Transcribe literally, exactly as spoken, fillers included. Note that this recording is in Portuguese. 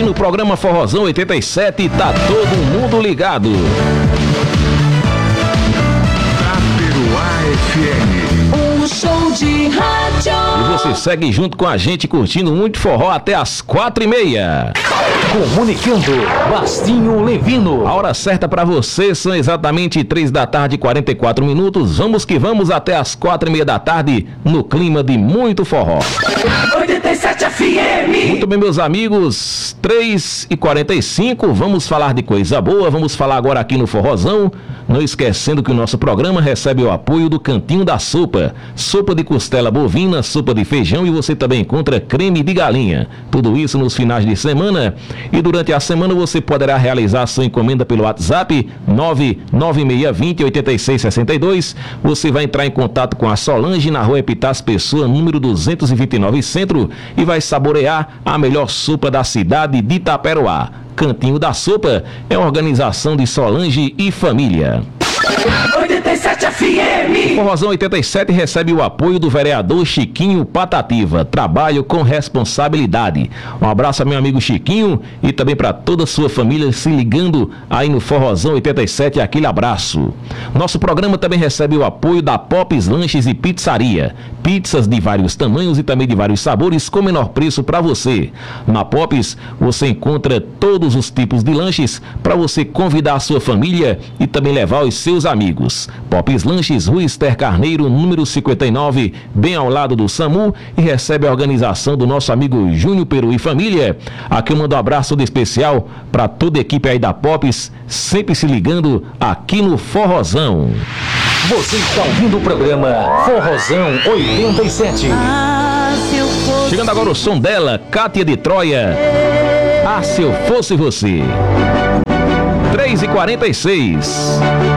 no programa Forrozão oitenta e sete, tá todo mundo ligado. Taperoá F M. Um show de rádio. E você segue junto com a gente curtindo muito forró até as quatro e meia. Comunicando, Bastinho Levino. A hora certa para você são exatamente três da tarde e quarenta e quatro minutos. Vamos que vamos até as quatro e meia da tarde no clima de muito forró. oitenta e sete F M. Muito bem, meus amigos, três e quarenta e cinco, vamos falar de coisa boa, vamos falar agora aqui no Forrozão, não esquecendo que o nosso programa recebe o apoio do Cantinho da Sopa, sopa de costela bovina, sopa de feijão e você também encontra creme de galinha, tudo isso nos finais de semana e durante a semana você poderá realizar sua encomenda pelo WhatsApp nove nove seis dois zero oito seis seis dois, você vai entrar em contato com a Solange na rua Epitácio Pessoa, número duzentos e vinte e nove Centro e vai saborear a melhor sopa da cidade de Taperoá. Cantinho da Sopa é uma organização de Solange e família. oitenta e sete F M. O Forrozão oitenta e sete recebe o apoio do vereador Chiquinho Patativa. Trabalho com responsabilidade. Um abraço a meu amigo Chiquinho e também para toda a sua família se ligando aí no Forrozão oitenta e sete. Aquele abraço. Nosso programa também recebe o apoio da Popes Lanches e Pizzaria. Pizzas de vários tamanhos e também de vários sabores com menor preço para você. Na Popes você encontra todos os tipos de lanches para você convidar a sua família e também levar os seus amigos. Popes Lanches, Rua Esther Carneiro, número cinquenta e nove, bem ao lado do SAMU e recebe a organização do nosso amigo Júnior Peru e família. Aqui eu mando um abraço de especial para toda a equipe aí da Popes, sempre se ligando aqui no Forrozão. Você está ouvindo o programa Forrozão oitenta e sete. Ah, se eu fosse... Chegando agora o som dela, Cátia de Troia. Ah, se eu fosse você. três e quarenta e seis.